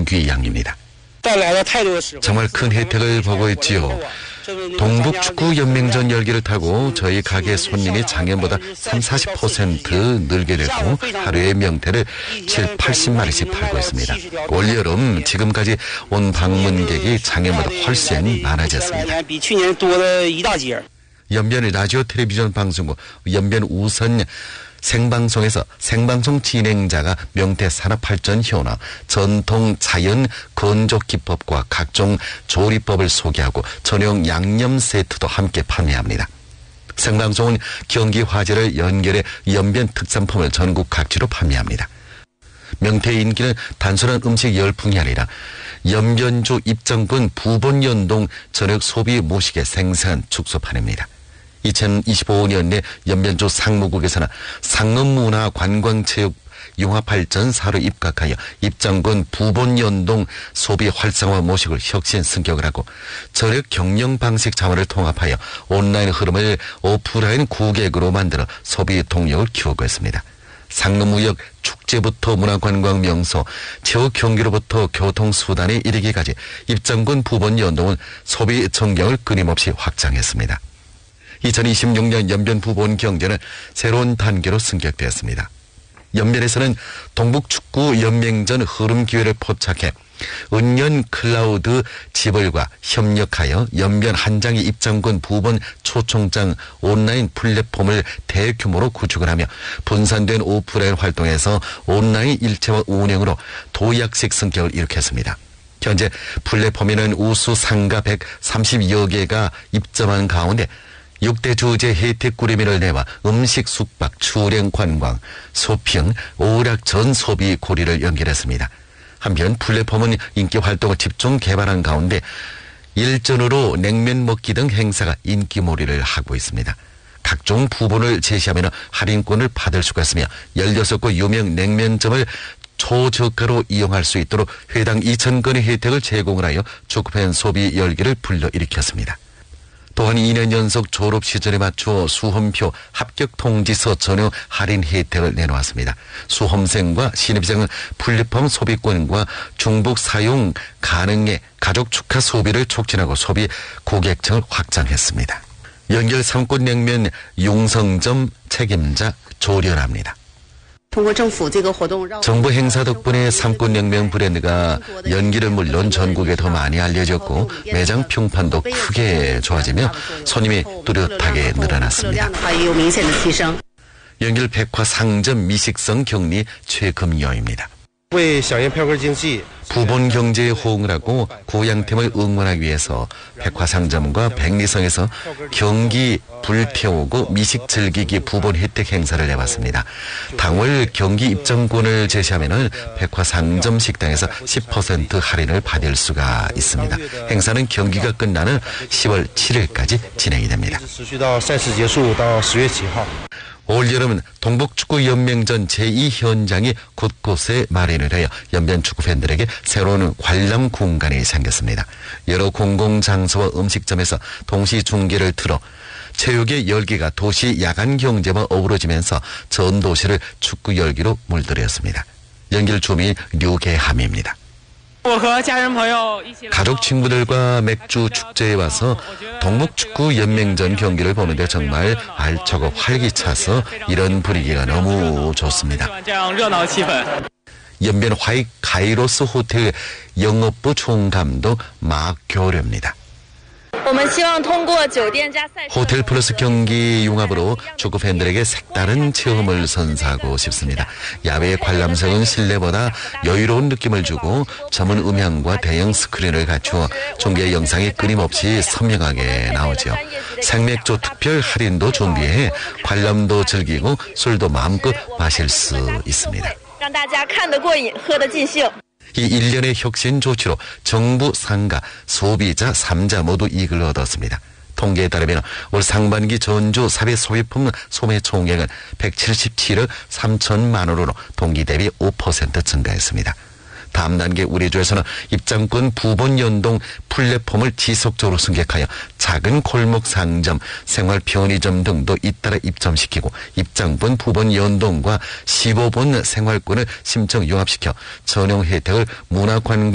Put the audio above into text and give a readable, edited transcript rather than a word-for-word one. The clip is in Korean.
정규양입니다. 정말 큰 혜택을 보고 있지요. 동북축구연맹전 열기를 타고 저희 가게 손님이 작년보다 30-40% 늘게 됐고 하루에 명태를 70-80마리씩 팔고 있습니다. 올여름 지금까지 온 방문객이 작년보다 훨씬 많아졌습니다. 연변 라디오 텔레비전 방송국 연변 우선 생방송에서 생방송 진행자가 명태 산업발전 현황, 전통 자연 건조 기법과 각종 조리법을 소개하고 전용 양념 세트도 함께 판매합니다. 생방송은 경기 화제를 연결해 연변 특산품을 전국 각지로 판매합니다. 명태의 인기는 단순한 음식 열풍이 아니라 연변주 입장군 부본연동 전역 소비 모식의 생산 축소판입니다. 2025년 내 연변주 상무국에서는 상업문화관광체육 융합발전사로 입각하여 입장군 부본연동 소비 활성화 모식을 혁신 승격을 하고 전역 경영 방식 자원을 통합하여 온라인 흐름을 오프라인 구객으로 만들어 소비 동력을 키우고 있습니다. 상업무역 축제부터 문화관광 명소, 체육 경기로부터 교통수단에 이르기까지 입장군 부본연동은 소비 전경을 끊임없이 확장했습니다. 2026년 연변 부본 경제는 새로운 단계로 승격되었습니다. 연변에서는 동북축구연맹전 흐름 기회를 포착해 은연 클라우드 지벌과 협력하여 연변 한장의 입장군 부본 초청장 온라인 플랫폼을 대규모로 구축을 하며 분산된 오프라인 활동에서 온라인 일체화 운영으로 도약식 성격을 일으켰습니다. 현재 플랫폼에는 우수 상가 130여 개가 입점한 가운데 6대 주제 혜택 꾸러미를 내와 음식, 숙박, 출행, 관광, 쇼핑, 오락 전 소비 고리를 연결했습니다. 한편 플랫폼은 인기 활동을 집중 개발한 가운데 일전으로 냉면 먹기 등 행사가 인기몰이를 하고 있습니다. 각종 부분을 제시하면 할인권을 받을 수가 있으며 16곳 유명 냉면점을 초저가로 이용할 수 있도록 회당 2,000건의 혜택을 제공을 하여 축구팬 소비 열기를 불러일으켰습니다. 또한 2년 연속 졸업 시즌에 맞추어 수험표 합격 통지서 전용 할인 혜택을 내놓았습니다. 수험생과 신입생은 플랫폼 소비권과 중복 사용 가능해 가족 축하 소비를 촉진하고 소비 고객층을 확장했습니다. 연결 삼권냉면 용성점 책임자 조련합니다. 정부 행사 덕분에 삼권냉면 브랜드가 연기를 물론 전국에 더 많이 알려졌고 매장 평판도 크게 좋아지며 손님이 뚜렷하게 늘어났습니다. 연결 백화 상점 미식성 격리 최금여입니다. 부본 경제에 호응을 하고 고향템을 응원하기 위해서 백화상점과 백리성에서 경기 불태우고 미식 즐기기 부본 혜택 행사를 내봤습니다. 당월 경기 입장권을 제시하면 백화상점 식당에서 10% 할인을 받을 수가 있습니다. 행사는 경기가 끝나는 10월 7일까지 진행이 됩니다. 올여름은 동북축구연맹전 제2현장이 곳곳에 마련을 하여 연변 축구팬들에게 새로운 관람 공간이 생겼습니다. 여러 공공장소와 음식점에서 동시 중계를 틀어 체육의 열기가 도시 야간 경제와 어우러지면서 전 도시를 축구 열기로 물들였습니다. 연길 주민 류계함입니다. 가족 친구들과 맥주 축제에 와서 동북축구연맹전 경기를 보는데 정말 알차고 활기차서 이런 분위기가 너무 좋습니다. 연변 화익 가이로스 호텔 영업부 총감독 마교료입니다. 호텔 플러스 경기 융합으로 축구 팬들에게 색다른 체험을 선사하고 싶습니다. 야외 관람석은 실내보다 여유로운 느낌을 주고 전문 음향과 대형 스크린을 갖추어 중계 영상이 끊임없이 선명하게 나오죠. 생맥주 특별 할인도 준비해 관람도 즐기고 술도 마음껏 마실 수 있습니다. 이 일련의 혁신 조치로 정부, 상가, 소비자, 3자 모두 이익을 얻었습니다. 통계에 따르면 올 상반기 전주 사회 소비품 소매 총액은 177억 3천만 원으로 동기 대비 5% 증가했습니다. 다음 단계 우리 주에서는 입장권 부본 연동 플랫폼을 지속적으로 승격하여 작은 골목 상점, 생활 편의점 등도 잇따라 입점시키고 입장권 부본 연동과 15분 생활권을 심층 융합시켜 전용 혜택을 문화관광